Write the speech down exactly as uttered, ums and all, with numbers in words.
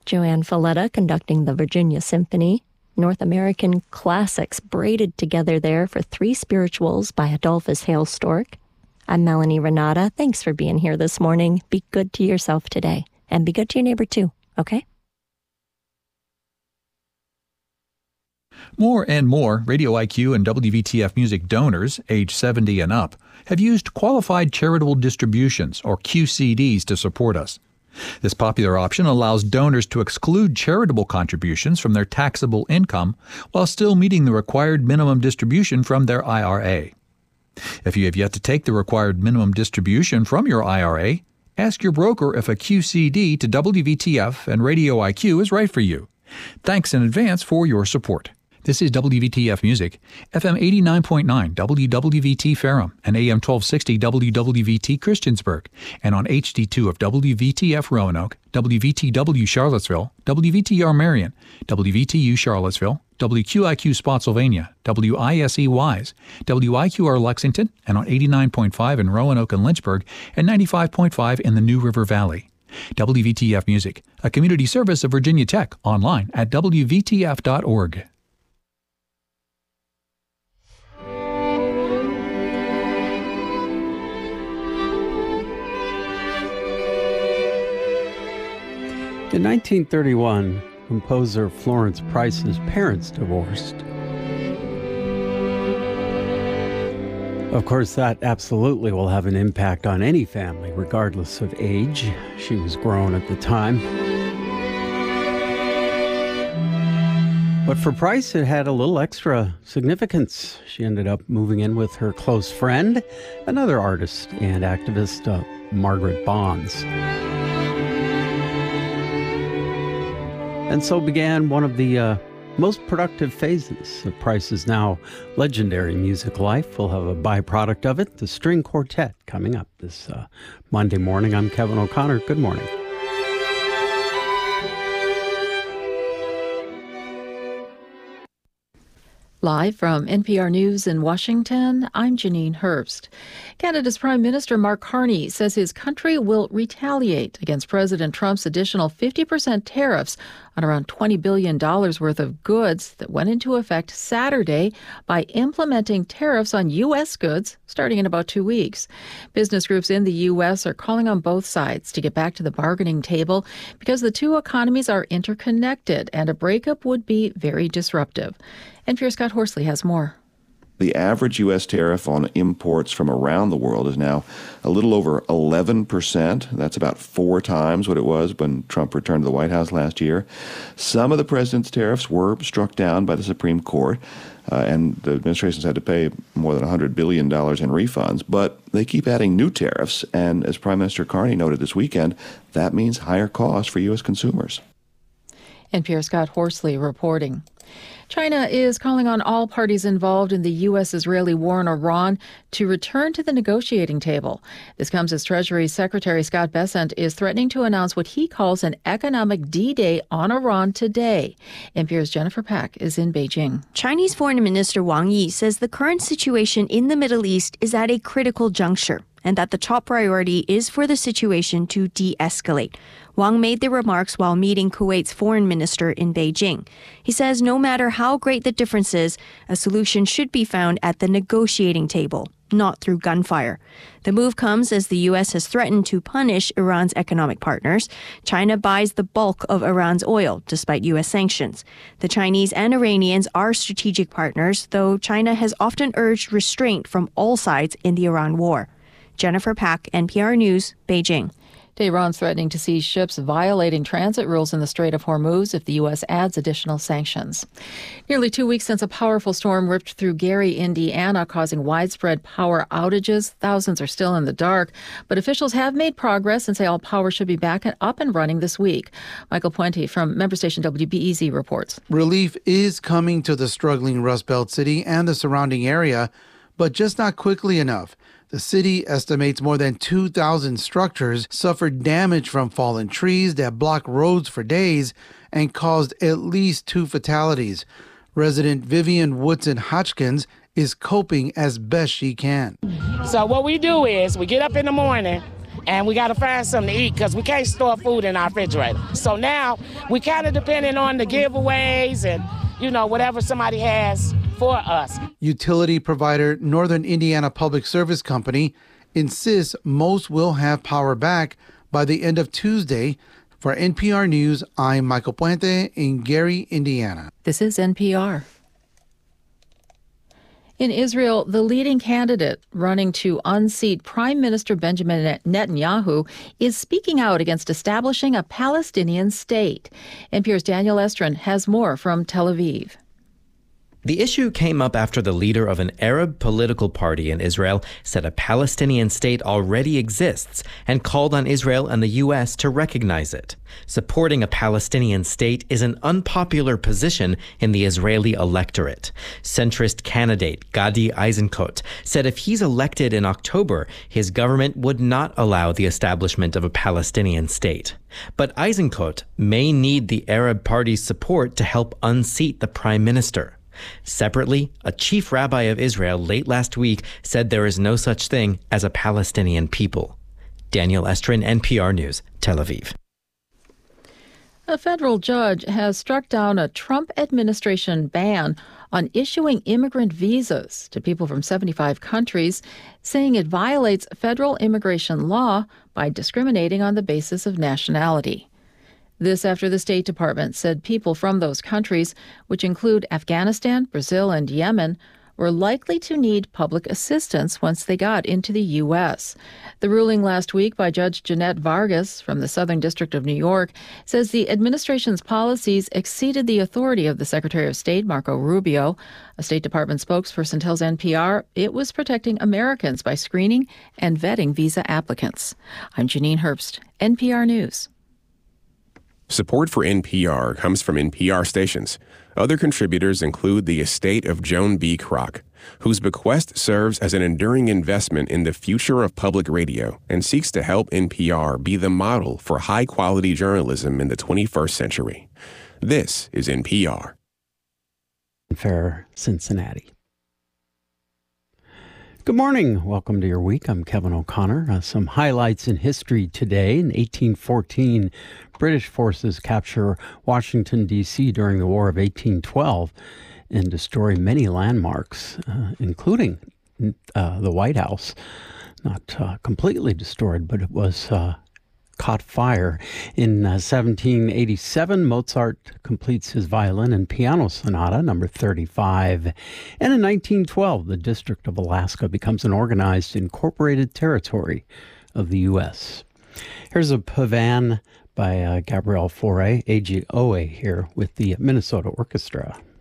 Joanne Falletta conducting the Virginia Symphony. North American classics braided together there for Three Spirituals by Adolphus Hailstork. I'm Melanie Renata. Thanks for being here this morning. Be good to yourself today, and be good to your neighbor too, okay? More and more Radio I Q and W V T F Music donors, age seventy and up, have used Qualified Charitable Distributions, or Q C Ds, to support us. This popular option allows donors to exclude charitable contributions from their taxable income while still meeting the required minimum distribution from their I R A. If you have yet to take the required minimum distribution from your I R A, ask your broker if a Q C D to W V T F and Radio I Q is right for you. Thanks in advance for your support. This is W V T F Music, F M eighty-nine point nine W W V T Ferrum and A M twelve sixty W W V T Christiansburg, and on H D two of W V T F Roanoke, W V T W Charlottesville, W V T R Marion, W V T U Charlottesville, W Q I Q Spotsylvania, W I S E Wise, W I Q R Lexington, and on eighty-nine point five in Roanoke and Lynchburg, and ninety-five point five in the New River Valley. W V T F Music, a community service of Virginia Tech, online at W V T F dot org. In nineteen thirty-one, composer Florence Price's parents divorced. Of course, that absolutely will have an impact on any family, regardless of age. She was grown at the time. But for Price, it had a little extra significance. She ended up moving in with her close friend, another artist and activist, uh, Margaret Bonds. And so began one of the uh, most productive phases of Price's now legendary music life. We'll have a byproduct of it, the string quartet, coming up this uh, Monday morning. I'm Kevin O'Connor. Good morning. Live from N P R News in Washington, I'm Janine Herbst. Canada's Prime Minister Mark Carney says his country will retaliate against President Trump's additional fifty percent tariffs on around twenty billion dollars worth of goods that went into effect Saturday by implementing tariffs on U S goods starting in about two weeks. Business groups in the U S are calling on both sides to get back to the bargaining table because the two economies are interconnected and a breakup would be very disruptive. N P R's Scott Horsley has more. The average U S tariff on imports from around the world is now a little over eleven percent. That's about four times what it was when Trump returned to the White House last year. Some of the president's tariffs were struck down by the Supreme Court, uh, and the administration's had to pay more than one hundred billion dollars in refunds. But they keep adding new tariffs, and as Prime Minister Carney noted this weekend, that means higher costs for U S consumers. N P R's Scott Horsley reporting. China is calling on all parties involved in the U S-Israeli war in Iran to return to the negotiating table. This comes as Treasury Secretary Scott Bessent is threatening to announce what he calls an economic D-Day on Iran today. N P R's Jennifer Pack is in Beijing. Chinese Foreign Minister Wang Yi says the current situation in the Middle East is at a critical juncture, and that the top priority is for the situation to de-escalate. Wang made the remarks while meeting Kuwait's foreign minister in Beijing. He says no matter how great the differences, a solution should be found at the negotiating table, not through gunfire. The move comes as the U S has threatened to punish Iran's economic partners. China buys the bulk of Iran's oil, despite U S sanctions. The Chinese and Iranians are strategic partners, though China has often urged restraint from all sides in the Iran war. Jennifer Pack, N P R News, Beijing. Tehran's threatening to seize ships violating transit rules in the Strait of Hormuz if the U S adds additional sanctions. Nearly two weeks since a powerful storm ripped through Gary, Indiana, causing widespread power outages. Thousands are still in the dark, but officials have made progress and say all power should be back up and running this week. Michael Puente from member station W B E Z reports. Relief is coming to the struggling Rust Belt city and the surrounding area, but just not quickly enough. The city estimates more than two thousand structures suffered damage from fallen trees that blocked roads for days and caused at least two fatalities. Resident Vivian Woodson Hodgkins is coping as best she can. So what we do is we get up in the morning and we got to find something to eat because we can't store food in our refrigerator. So now we kind of depending on the giveaways and, you know, whatever somebody has for us. Utility provider Northern Indiana Public Service Company insists most will have power back by the end of Tuesday. For N P R News, I'm Michael Puente in Gary, Indiana. This is N P R. In Israel, the leading candidate running to unseat Prime Minister Benjamin Netanyahu is speaking out against establishing a Palestinian state. N P R's Daniel Estrin has more from Tel Aviv. The issue came up after the leader of an Arab political party in Israel said a Palestinian state already exists and called on Israel and the U S to recognize it. Supporting a Palestinian state is an unpopular position in the Israeli electorate. Centrist candidate Gadi Eisenkot said if he's elected in October, his government would not allow the establishment of a Palestinian state. But Eisenkot may need the Arab party's support to help unseat the prime minister. Separately, a chief rabbi of Israel late last week said there is no such thing as a Palestinian people. Daniel Estrin, N P R News, Tel Aviv. A federal judge has struck down a Trump administration ban on issuing immigrant visas to people from seventy-five countries, saying it violates federal immigration law by discriminating on the basis of nationality. This after the State Department said people from those countries, which include Afghanistan, Brazil, and Yemen, were likely to need public assistance once they got into the U S. The ruling last week by Judge Jeanette Vargas from the Southern District of New York says the administration's policies exceeded the authority of the Secretary of State, Marco Rubio. A State Department spokesperson tells N P R it was protecting Americans by screening and vetting visa applicants. I'm Janine Herbst, N P R News. Support for N P R comes from N P R stations. Other contributors include the estate of Joan B. Kroc, whose bequest serves as an enduring investment in the future of public radio and seeks to help N P R be the model for high-quality journalism in the twenty-first century. This is N P R. Fair, Cincinnati. Good morning. Welcome to your week. I'm Kevin O'Connor. Uh, some highlights in history today. In eighteen fourteen, British forces capture Washington, D C during the War of eighteen twelve and destroy many landmarks, uh, including uh, the White House. Not uh, completely destroyed, but it was uh, caught fire. In uh, seventeen eighty-seven, Mozart completes his violin and piano sonata, number thirty-five. And in nineteen twelve, the District of Alaska becomes an organized, incorporated territory of the U S. Here's a Pavan by uh, Gabrielle Fauré, A G O A here with the Minnesota Orchestra.